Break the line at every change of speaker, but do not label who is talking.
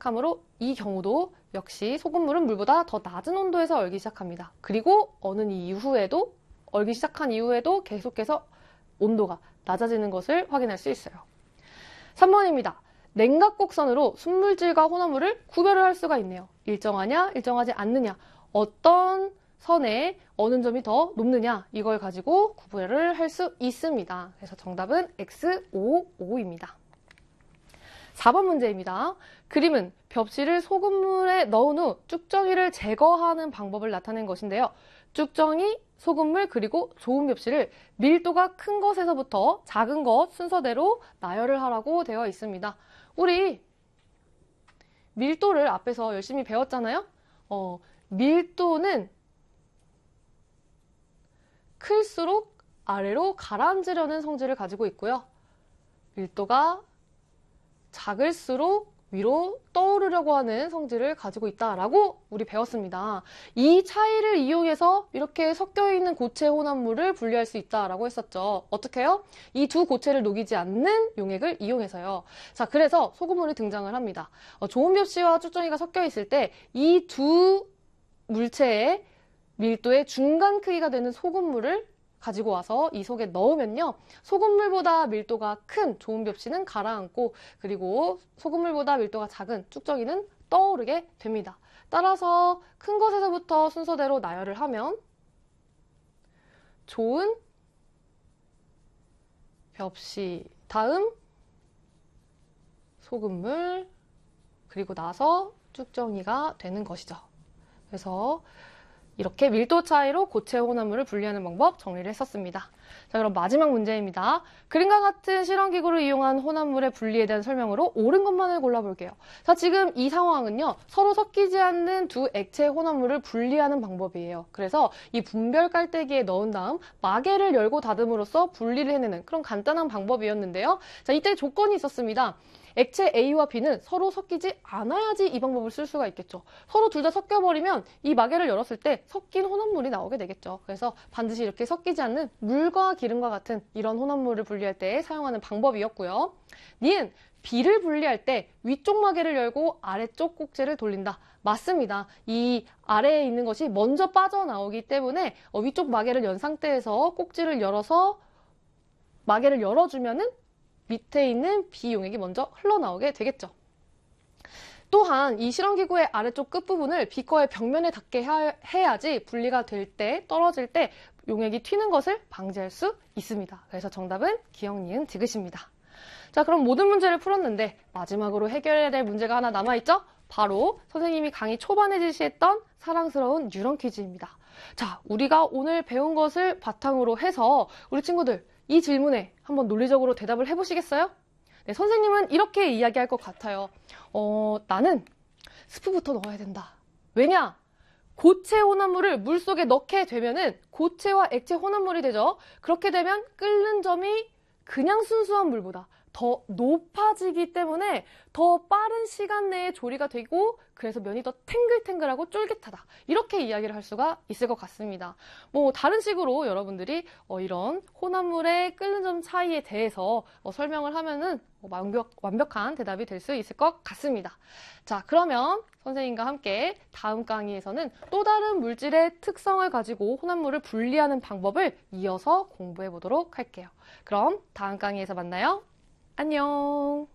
시작하므로 이 경우도 역시 소금물은 물보다 더 낮은 온도에서 얼기 시작합니다. 그리고 얼기 시작한 이후에도 계속해서 온도가 낮아지는 것을 확인할 수 있어요. 3번입니다. 냉각곡선으로 순물질과 혼합물을 구별을 할 수가 있네요. 일정하냐, 일정하지 않느냐, 어떤 선에 어느 점이 더 높느냐, 이걸 가지고 구별을 할 수 있습니다. 그래서 정답은 X55입니다. 4번 문제입니다. 그림은 벽실을 소금물에 넣은 후 쭉정이를 제거하는 방법을 나타낸 것인데요. 쭉정이, 소금물, 그리고 좋은 벽실을 밀도가 큰 것에서부터 작은 것 순서대로 나열을 하라고 되어 있습니다. 우리 밀도를 앞에서 열심히 배웠잖아요. 밀도는 클수록 아래로 가라앉으려는 성질을 가지고 있고요. 밀도가 작을수록 위로 떠오르려고 하는 성질을 가지고 있다라고 우리 배웠습니다. 이 차이를 이용해서 이렇게 섞여있는 고체 혼합물을 분리할 수 있다라고 했었죠. 어떻게 해요? 이 두 고체를 녹이지 않는 용액을 이용해서요. 자, 그래서 소금물이 등장을 합니다. 좋은 벽시와 쭉정이가 섞여있을 때 이 두 물체의 밀도의 중간 크기가 되는 소금물을 가지고 와서 이 속에 넣으면요. 소금물보다 밀도가 큰 좋은 벽시는 가라앉고 그리고 소금물보다 밀도가 작은 쭉정이는 떠오르게 됩니다. 따라서 큰 것에서부터 순서대로 나열을 하면 좋은 벽시, 다음 소금물, 그리고 나서 쭉정이가 되는 것이죠. 그래서 이렇게 밀도 차이로 고체 혼합물을 분리하는 방법 정리를 했었습니다. 자, 그럼 마지막 문제입니다. 그림과 같은 실험기구를 이용한 혼합물의 분리에 대한 설명으로 옳은 것만을 골라볼게요. 자, 지금 이 상황은요. 서로 섞이지 않는 두 액체 혼합물을 분리하는 방법이에요. 그래서 이 분별 깔때기에 넣은 다음 마개를 열고 닫음으로써 분리를 해내는 그런 간단한 방법이었는데요. 자, 이때 조건이 있었습니다. 액체 A와 B는 서로 섞이지 않아야지 이 방법을 쓸 수가 있겠죠. 서로 둘 다 섞여버리면 이 마개를 열었을 때 섞인 혼합물이 나오게 되겠죠. 그래서 반드시 이렇게 섞이지 않는 물과 기름과 같은 이런 혼합물을 분리할 때 사용하는 방법이었고요. 니은 B를 분리할 때 위쪽 마개를 열고 아래쪽 꼭지를 돌린다. 맞습니다. 이 아래에 있는 것이 먼저 빠져나오기 때문에 위쪽 마개를 연 상태에서 꼭지를 열어서 마개를 열어주면은 밑에 있는 B 용액이 먼저 흘러나오게 되겠죠. 또한 이 실험기구의 아래쪽 끝부분을 비커의 벽면에 닿게 해야지 분리가 될 때, 떨어질 때 용액이 튀는 것을 방지할 수 있습니다. 그래서 정답은 기억, 니은, 디귿입니다. 자, 그럼 모든 문제를 풀었는데 마지막으로 해결해야 될 문제가 하나 남아있죠? 바로 선생님이 강의 초반에 제시했던 사랑스러운 뉴런 퀴즈입니다. 자, 우리가 오늘 배운 것을 바탕으로 해서 우리 친구들 이 질문에 한번 논리적으로 대답을 해보시겠어요? 네, 선생님은 이렇게 이야기할 것 같아요. 나는 스프부터 넣어야 된다. 왜냐? 고체 혼합물을 물속에 넣게 되면은 고체와 액체 혼합물이 되죠. 그렇게 되면 끓는 점이 그냥 순수한 물보다 더 높아지기 때문에 더 빠른 시간 내에 조리가 되고 그래서 면이 더 탱글탱글하고 쫄깃하다. 이렇게 이야기를 할 수가 있을 것 같습니다. 뭐 다른 식으로 여러분들이 이런 혼합물의 끓는 점 차이에 대해서 설명을 하면은 완벽한 대답이 될 수 있을 것 같습니다. 자, 그러면 선생님과 함께 다음 강의에서는 또 다른 물질의 특성을 가지고 혼합물을 분리하는 방법을 이어서 공부해 보도록 할게요. 그럼 다음 강의에서 만나요. 안녕.